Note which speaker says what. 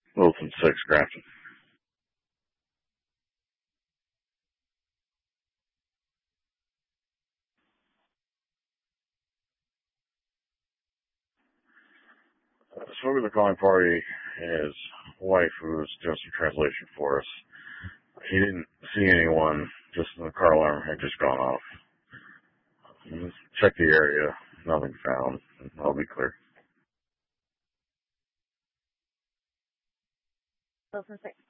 Speaker 1: Wilson 6, Grafton. So we were calling party, his wife, who was doing some translation for us. He didn't see anyone, just the car alarm had just gone off. Check the area, nothing found. I'll be clear.
Speaker 2: Wilson 6.